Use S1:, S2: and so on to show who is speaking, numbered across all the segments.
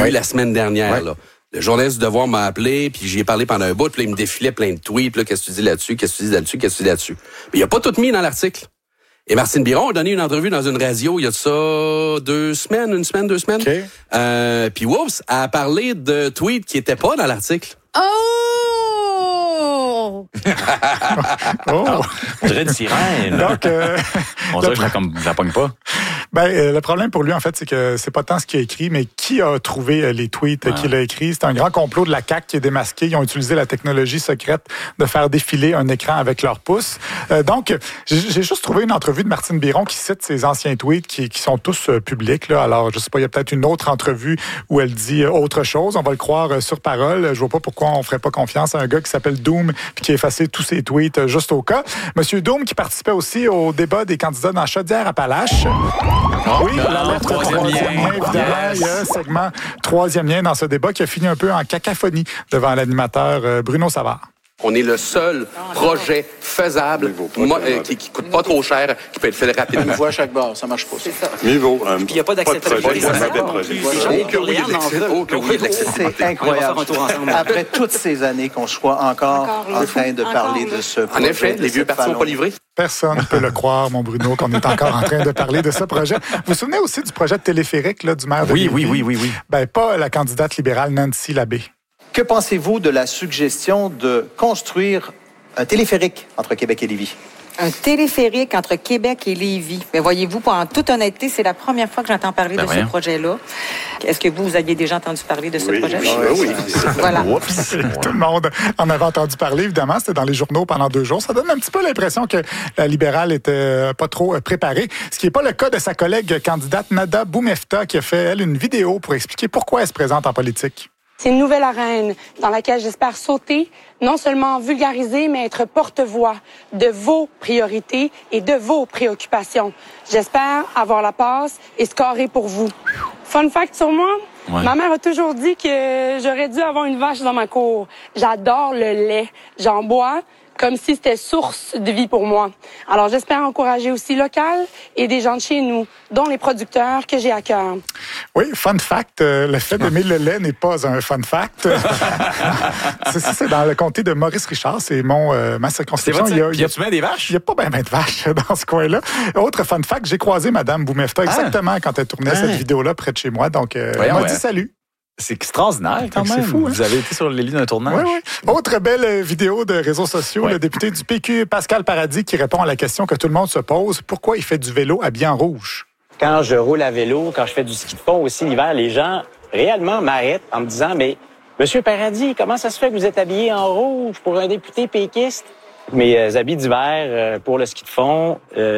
S1: eu la semaine dernière, là. Le journaliste du Devoir m'a appelé, puis j'y ai parlé pendant un bout, puis là, il me défilait plein de tweets, là, qu'est-ce que tu dis là-dessus, qu'est-ce que tu dis là-dessus, qu'est-ce que tu dis là-dessus. Mais il a pas tout mis dans l'article. Et Martine Biron a donné une entrevue dans une radio il y a de ça 2 semaines.
S2: Okay.
S1: Puis oups, elle a parlé de tweets qui étaient pas dans l'article.
S3: Oh!
S2: Oh!
S4: On dirait une sirène.
S2: Donc,
S4: on dirait que je la pogne pas.
S2: Le problème pour lui, en fait, c'est que c'est pas tant ce qu'il a écrit, mais qui a trouvé les tweets qu'il a écrits. C'est un grand complot de la CAQ qui est démasqué. Ils ont utilisé la technologie secrète de faire défiler un écran avec leur pouce. Donc, j'ai juste trouvé une entrevue de Martine Biron qui cite ses anciens tweets qui sont tous publics. Là. Alors, je sais pas, il y a peut-être une autre entrevue où elle dit autre chose. On va le croire sur parole. Je vois pas pourquoi on ferait pas confiance à un gars qui s'appelle Doom puis qui a effacé tous ses tweets juste au cas. Monsieur Doom qui participait aussi au débat des candidats dans Chaudière-Appalaches. Oui, la lettre troisième lien, évidemment. Yes. Il y a un segment troisième lien dans ce débat qui a fini un peu en cacophonie devant l'animateur Bruno Savard.
S1: On est le seul projet faisable, qui coûte pas trop cher, qui peut être fait rapidement.
S5: Une voix à chaque barre, ça marche pas.
S3: C'est ça.
S6: Mieux vaut.
S3: Puis il n'y a pas d'acceptabilité.
S5: C'est incroyable. Après toutes ces années qu'on soit encore en train de parler de ce projet.
S1: En effet, les vieux partis sont pas livrés.
S2: Personne ne peut le croire, mon Bruno, qu'on est encore en train de parler de ce projet. Vous vous souvenez aussi du projet de téléphérique là, du maire de Lévis?
S4: Oui.
S2: Pas la candidate libérale Nancy Labbé.
S5: Que pensez-vous de la suggestion de construire un téléphérique entre Québec et Lévis?
S3: Un téléphérique entre Québec et Lévis. Mais voyez-vous, en toute honnêteté, c'est la première fois que j'entends parler de ce projet-là. Est-ce que vous aviez déjà entendu parler de ce projet?
S1: Oui.
S3: Voilà.
S2: Tout le monde en avait entendu parler, évidemment. C'était dans les journaux pendant 2 jours. Ça donne un petit peu l'impression que la libérale était pas trop préparée. Ce qui n'est pas le cas de sa collègue candidate Nada Boumefta, qui a fait, elle, une vidéo pour expliquer pourquoi elle se présente en politique.
S7: C'est une nouvelle arène dans laquelle j'espère sauter, non seulement vulgariser, mais être porte-voix de vos priorités et de vos préoccupations. J'espère avoir la passe et scorer pour vous. Fun fact sur moi, ma mère a toujours dit que j'aurais dû avoir une vache dans ma cour. J'adore le lait. J'en bois comme si c'était source de vie pour moi. Alors, j'espère encourager aussi local et des gens de chez nous, dont les producteurs que j'ai à cœur.
S2: Oui, fun fact, le fait d'aimer le lait n'est pas un fun fact. c'est dans le comté de Maurice-Richard, c'est ma circonscription.
S4: Il y a-tu bien des vaches?
S2: Il n'y a pas bien de vaches dans ce coin-là. Autre fun fact, j'ai croisé Mme Boumefta exactement quand elle tournait cette vidéo-là près de chez moi, donc elle m'a dit salut.
S4: C'est extraordinaire quand même.
S2: C'est fou, hein?
S4: Vous avez été sur les lignes d'un tournage.
S2: Oui. Autre belle vidéo de réseaux sociaux, le député du PQ, Pascal Paradis, qui répond à la question que tout le monde se pose. Pourquoi il fait du vélo habillé en rouge?
S8: Quand je roule à vélo, quand je fais du ski de fond aussi l'hiver, les gens réellement m'arrêtent en me disant « Mais Monsieur Paradis, comment ça se fait que vous êtes habillé en rouge pour un député péquiste? » Mes habits d'hiver pour le ski de fond,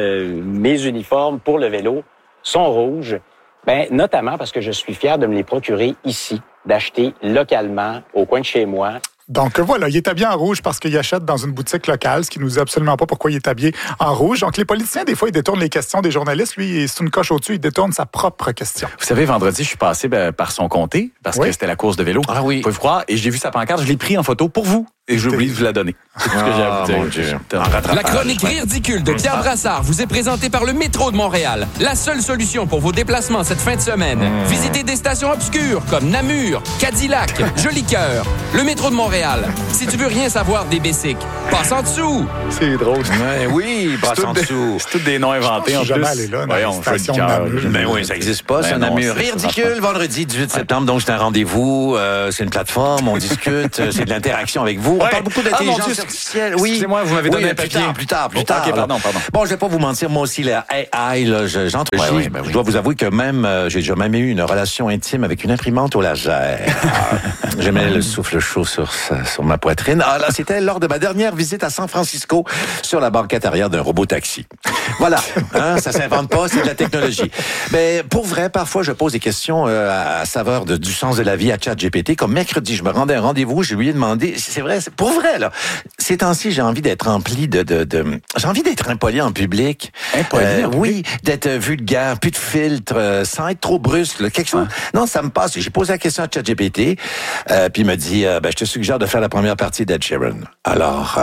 S8: mes uniformes pour le vélo sont rouges. Notamment parce que je suis fier de me les procurer ici, d'acheter localement, au coin de chez moi.
S2: Donc voilà, il est habillé en rouge parce qu'il achète dans une boutique locale, ce qui nous dit absolument pas pourquoi il est habillé en rouge. Donc les politiciens, des fois, ils détournent les questions des journalistes. Lui, c'est une coche au-dessus, il détourne sa propre question.
S4: Vous savez, vendredi, je suis passé par son comté parce que c'était la course de vélo.
S6: Ah oui.
S4: Vous pouvez croire, et j'ai vu sa pancarte, je l'ai pris en photo pour vous. Et j'ai oublié de vous la donner. C'est ce que j'ai à vous dire.
S9: La chronique ridicule de Pierre Brassard vous est présentée par le métro de Montréal. La seule solution pour vos déplacements cette fin de semaine. Visitez des stations obscures comme Namur, Cadillac, Jolicoeur. Le métro de Montréal. Si tu veux rien savoir des Bessics, passe en dessous.
S2: C'est drôle.
S6: Oui, passe en dessous.
S4: C'est tous des noms inventés en plus.
S2: Jamais allé là, dans la station de Namur.
S6: Ben oui, ça n'existe pas, c'est un Namur. Ridicule, vendredi 18 septembre, donc c'est un rendez-vous, c'est une plateforme, on discute, c'est de l'interaction avec vous. On parle beaucoup d'intelligence artificielle. Oui.
S4: Excusez-moi, vous m'avez donné un papier.
S6: Plus tard.
S4: OK, pardon.
S6: Bon, je vais pas vous mentir, moi aussi, la AI, là, j'entre-gis. Je dois vous avouer que j'ai déjà même eu une relation intime avec une imprimante au laser. J'aimais le souffle chaud sur ma poitrine. Ah là, c'était lors de ma dernière visite à San Francisco sur la banquette arrière d'un robot taxi. Voilà, ça s'invente pas, c'est de la technologie. Mais pour vrai, parfois, je pose des questions à saveur du sens de la vie à ChatGPT. Comme mercredi, je me rendais à un rendez-vous, je lui ai demandé, c'est vrai, c'est pour vrai, là. Ces temps-ci, j'ai envie d'être rempli j'ai envie d'être impoli en public. Oui, d'être vulgaire, plus de filtre, sans être trop brusque, là, quelque chose. Non, ça me passe. J'ai posé la question à ChatGPT, puis il me dit, je te suggère de faire la première partie d'Ed Sheeran. Alors,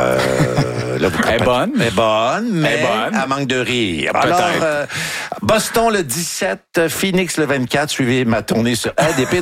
S6: là, vous
S4: Elle est bonne,
S6: mais elle manque de rire. Alors, Boston le 17, Phoenix le 24, suivez ma tournée sur ADP.